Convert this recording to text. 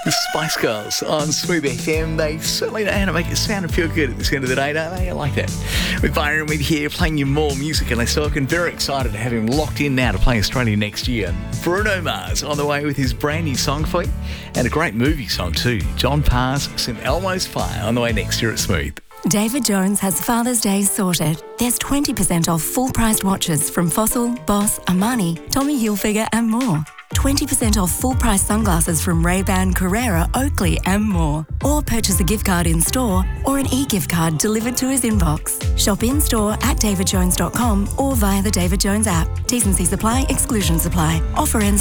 The Spice Girls on Smooth FM. They certainly know how to make it sound and feel good at this end of the day, don't they? I like that. With Byron with here playing you more music and so I'm very excited to have him locked in now to play Australia next year. Bruno Mars on the way with his brand new song for you and a great movie song too. John Parr's St Elmo's Fire on the way next year at Smooth. David Jones has Father's Day sorted. There's 20% off full-priced watches from Fossil, Boss, Armani, Tommy Hilfiger and more. 20% off full-price sunglasses from Ray-Ban, Carrera, Oakley and more. Or purchase a gift card in-store or an e-gift card delivered to his inbox. Shop in-store at davidjones.com or via the David Jones app. T&C supply, exclusions apply. Offer ends